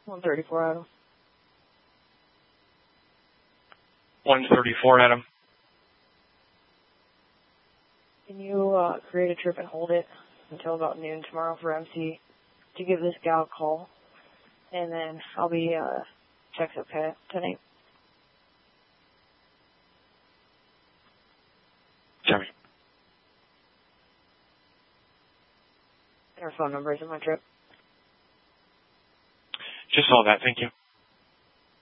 134, Adam. 134, Adam. Can you create a trip and hold it until about noon tomorrow for MC to give this gal a call? And then I'll be checks up tonight. Sorry. And her phone number is in my trip. Just saw that. Thank you.